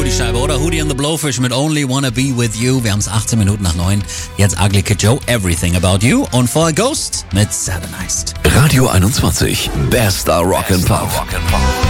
cool, die Scheibe, oder? Hootie and the Blowfish mit Only Wanna Be With You. Wir haben es 18 Minuten nach 9. Jetzt Ugly Kid Joe, Everything About You. Und vorher Ghost mit Satanized. Radio 21, bester Rock'n'Pop.